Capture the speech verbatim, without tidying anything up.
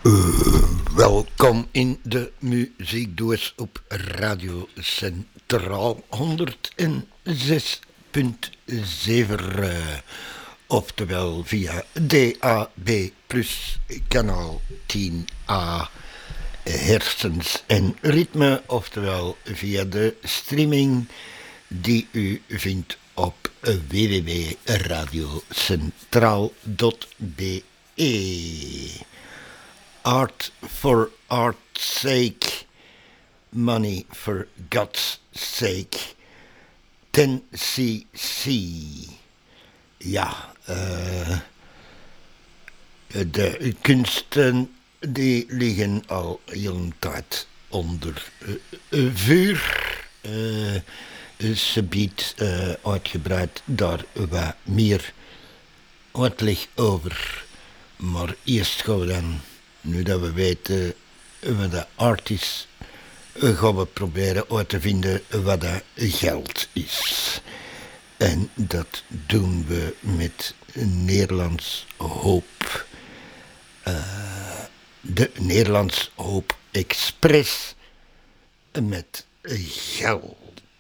Uh, welkom in de muziekdoos op Radio Centraal honderdzes punt zeven, uh, oftewel via D A B plus kanaal tien A hersens en ritme, oftewel via de streaming die u vindt op w w w punt radiocentraal punt b e. Art for art's sake, money for God's sake, ten C C. Ja, uh, de kunsten die liggen al heel een tijd onder uh, vuur. Uh, ze biedt uh, uitgebreid daar wat meer uitleg over. Maar eerst gaan we dan, nu dat we weten wat de art is, gaan we proberen uit te vinden wat dat geld is. En dat doen we met Nederlands Hoop. Uh, de Nederlands Hoop Express met geld.